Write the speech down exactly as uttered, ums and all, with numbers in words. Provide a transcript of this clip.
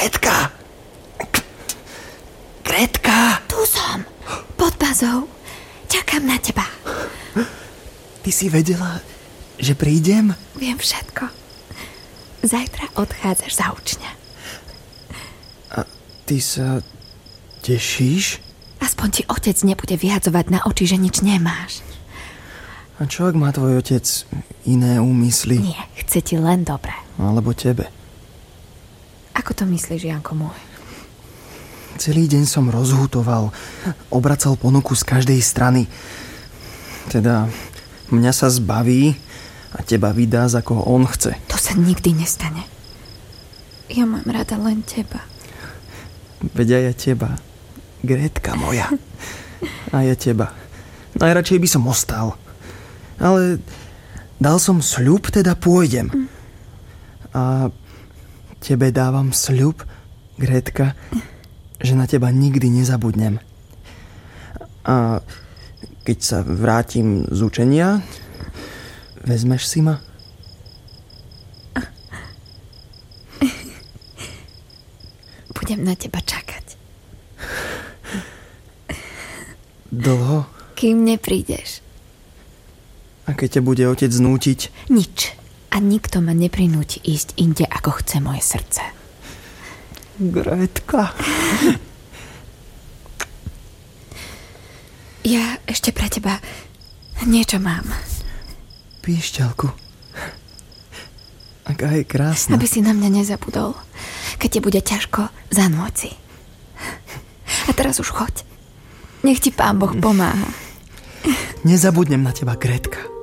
Gretka! Gretka! Tu som, pod bazou. Čakám na teba. Ty si vedela, že prídem? Viem všetko. Zajtra odchádzaš za učňa. A ty sa tešíš? Aspoň ti otec nebude vyhadzovať na oči, že nič nemáš. A čo ak má tvoj otec iné úmysly? Nie, chce ti len dobre. Alebo tebe. Ako to myslíš, Janko môj? Celý deň som rozhútoval, obracal ponuku z každej strany. Teda mňa sa zbaví a teba vydá, za koho on chce. To sa nikdy nestane. Ja mám rada len teba. Veď aj ja teba, Gretka moja. A ja teba. Najradšej by som ostal. Ale dal som sľub, teda pôjdem. Mm. A tebe dávam sľub, Gretka, že na teba nikdy nezabudnem. A keď sa vrátim z učenia, vezmeš si ma? Budem na teba čakať. Dlho? Kým neprídeš. A keď ťa bude otec znútiť? Nič. A nikto ma neprinúti ísť inde, ako chce moje srdce. Gretka. Ja ešte pre teba niečo mám. Píšťalku. Aká je krásna. Aby si na mňa nezabudol. Keď ti bude ťažko, zanôď si. A teraz už choď. Nech ti Pán Boh pomáha. Nezabudnem na teba, Gretka.